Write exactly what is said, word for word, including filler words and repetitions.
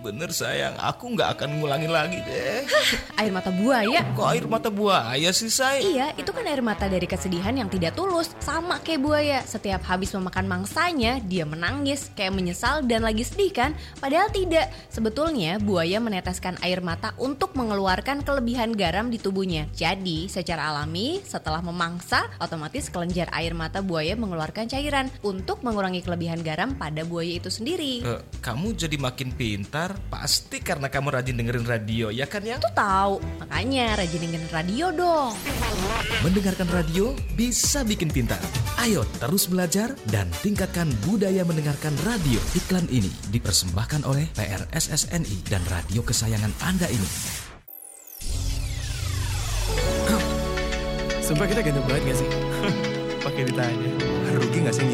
bener sayang, aku gak akan ngulangin lagi deh. Hah, air mata buaya? Kok air mata buaya sih say? Iya, itu kan air mata dari kesedihan yang tidak tulus. Sama kayak buaya, setiap habis memakan mangsanya, dia menangis, kayak menyesal dan lagi sedih kan? Padahal tidak. Sebetulnya buaya meneteskan air mata untuk mengeluarkan kelebihan garam di tubuhnya. Jadi secara alami setelah memangsa, otomatis kelenjar air mata buaya mengeluarkan cairan untuk mengurangi kelebihan garam pada buaya itu sendiri. Uh, kamu jadi makin pintar, pasti karena kamu rajin dengerin radio, ya kan yang? Tuh tahu, makanya rajin dengerin radio dong. Mendengarkan radio bisa bikin pintar. Ayo terus belajar dan tingkatkan budaya mendengarkan radio. Iklan ini dipersembahkan oleh P R S S N I dan radio kesayangan Anda ini. Sumpah kita ganteng banget gak sih? Pakai ditanya. Rugi gak sih